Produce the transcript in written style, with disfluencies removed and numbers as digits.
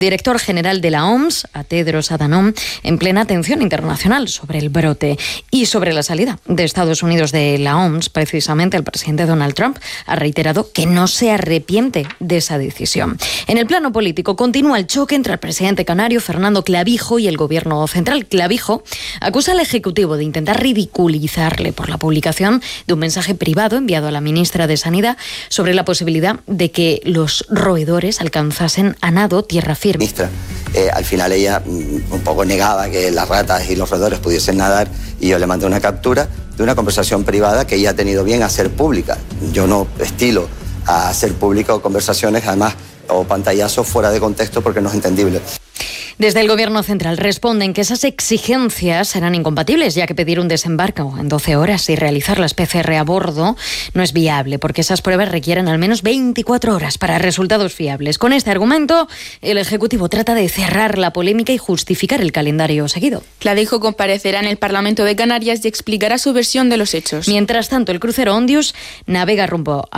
Director general de la OMS, a Tedros Adhanom, en plena atención internacional sobre el brote y sobre la salida de Estados Unidos de la OMS. Precisamente el presidente Donald Trump ha reiterado que no se arrepiente de esa decisión. En el plano político continúa el choque entre el presidente canario Fernando Clavijo y el gobierno central. Clavijo acusa al Ejecutivo de intentar ridiculizarle por la publicación de un mensaje privado enviado a la ministra de Sanidad sobre la posibilidad de que los roedores alcanzasen a nado tierra firme. Al final ella un poco negaba que las ratas y los roedores pudiesen nadar y yo le mandé una captura de una conversación privada que ella ha tenido bien a hacer pública. Yo no estilo a hacer público conversaciones, además, o pantallazos fuera de contexto porque no es entendible. Desde el Gobierno central responden que esas exigencias serán incompatibles, ya que pedir un desembarco en 12 horas y realizar las PCR a bordo no es viable, porque esas pruebas requieren al menos 24 horas para resultados fiables. Con este argumento, el Ejecutivo trata de cerrar la polémica y justificar el calendario seguido. Clavijo comparecerá en el Parlamento de Canarias y explicará su versión de los hechos. Mientras tanto, el crucero Ondius navega rumbo a